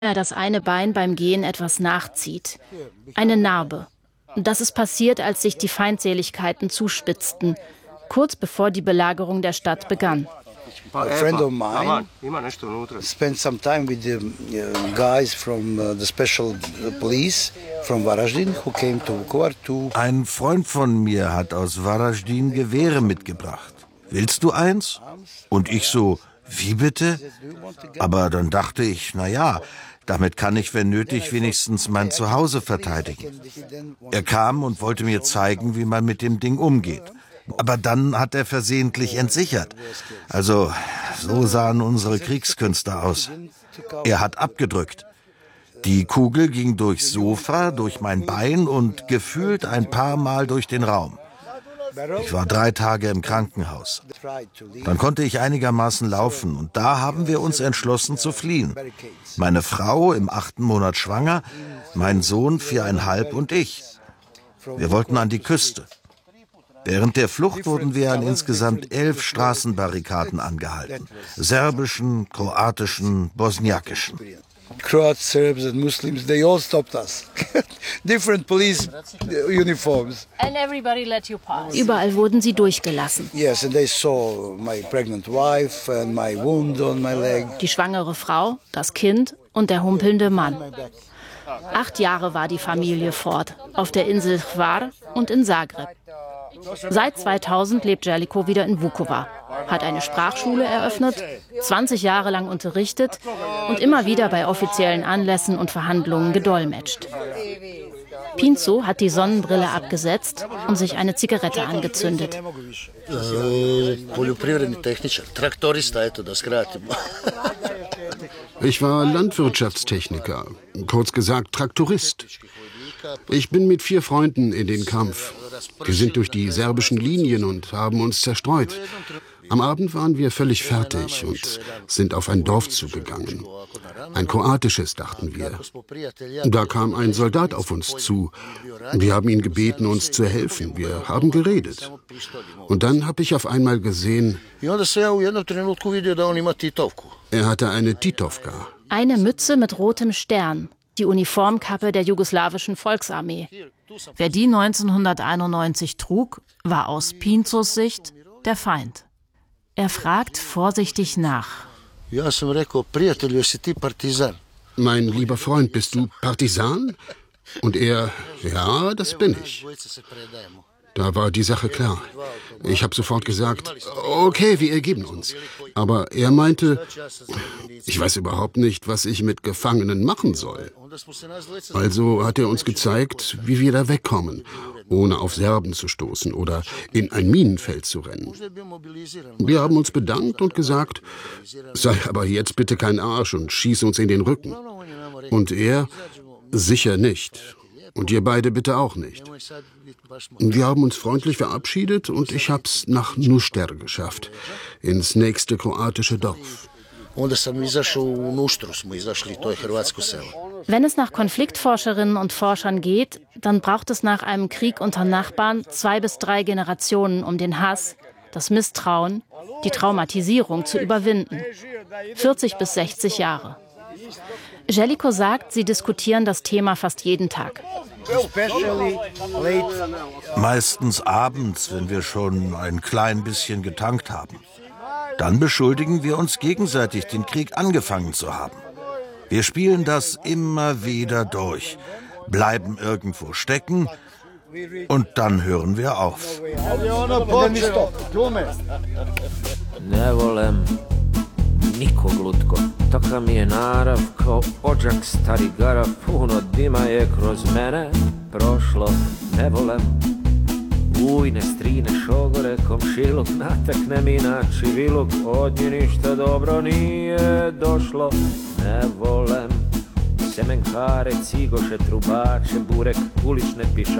das eine Bein beim Gehen etwas nachzieht. Eine Narbe. Das ist passiert, als sich die Feindseligkeiten zuspitzten, kurz bevor die Belagerung der Stadt begann. A friend of mine spent some time with the guys from the special police from Varaždin who came to Vukovar to... Ein Freund von mir hat aus Varaždin Gewehre mitgebracht. Willst du eins? Und ich so, wie bitte? Aber dann dachte ich, naja, damit kann ich, wenn nötig, wenigstens mein Zuhause verteidigen. Er kam und wollte mir zeigen, wie man mit dem Ding umgeht. Aber dann hat er versehentlich entsichert. Also, so sahen unsere Kriegskünste aus. Er hat abgedrückt. Die Kugel ging durchs Sofa, durch mein Bein und gefühlt ein paar Mal durch den Raum. Ich war 3 Tage im Krankenhaus. Dann konnte ich einigermaßen laufen und da haben wir uns entschlossen zu fliehen. Meine Frau im 8. Monat schwanger, mein Sohn 4,5 und ich. Wir wollten an die Küste. Während der Flucht wurden wir an insgesamt 11 Straßenbarrikaden angehalten. Serbischen, kroatischen, bosniakischen. Croats, Serbs and Muslims, they all stopped us. Different police uniforms. And everybody let you pass. Überall wurden sie durchgelassen. Yes, and they saw my pregnant wife and my wound on my leg. Die schwangere Frau, das Kind und der humpelnde Mann. 8 Jahre war die Familie fort, auf der Insel Hvar und in Zagreb. Seit 2000 lebt Željko wieder in Vukovar, hat eine Sprachschule eröffnet, 20 Jahre lang unterrichtet und immer wieder bei offiziellen Anlässen und Verhandlungen gedolmetscht. Pinso hat die Sonnenbrille abgesetzt und sich eine Zigarette angezündet. Ich war Landwirtschaftstechniker, kurz gesagt Traktorist. Ich bin mit 4 Freunden in den Kampf. Wir sind durch die serbischen Linien und haben uns zerstreut. Am Abend waren wir völlig fertig und sind auf ein Dorf zugegangen. Ein kroatisches, dachten wir. Da kam ein Soldat auf uns zu. Wir haben ihn gebeten, uns zu helfen. Wir haben geredet. Und dann habe ich auf einmal gesehen, er hatte eine Titovka. Eine Mütze mit rotem Stern. Die Uniformkappe der jugoslawischen Volksarmee. Wer die 1991 trug, war aus Pinzos Sicht der Feind. Er fragt vorsichtig nach. Mein lieber Freund, bist du Partisan? Und er, ja, das bin ich. Da war die Sache klar. Ich habe sofort gesagt, okay, wir ergeben uns. Aber er meinte, ich weiß überhaupt nicht, was ich mit Gefangenen machen soll. Also hat er uns gezeigt, wie wir da wegkommen, ohne auf Serben zu stoßen oder in ein Minenfeld zu rennen. Wir haben uns bedankt und gesagt, sei aber jetzt bitte kein Arsch und schieß uns in den Rücken. Und er, sicher nicht. Und ihr beide bitte auch nicht. Wir haben uns freundlich verabschiedet und ich hab's nach Nuster geschafft, ins nächste kroatische Dorf. Wenn es nach Konfliktforscherinnen und Forschern geht, dann braucht es nach einem Krieg unter Nachbarn 2 bis 3 Generationen, um den Hass, das Misstrauen, die Traumatisierung zu überwinden. 40 bis 60 Jahre. Željko sagt, sie diskutieren das Thema fast jeden Tag. Meistens abends, wenn wir schon ein klein bisschen getankt haben. Dann beschuldigen wir uns gegenseitig, den Krieg angefangen zu haben. Wir spielen das immer wieder durch, bleiben irgendwo stecken und dann hören wir auf. Nikog lutko, takav mi je narav, kao odžak stari garav, puno dima je kroz mene prošlo, ne volem. Ujne, strine, šogore, komšiluk, natakne mi na čiviluk, od nje ništa dobro nije došlo, ne volem. Semenkare, cigoše, trubače, burek, ulične pišače.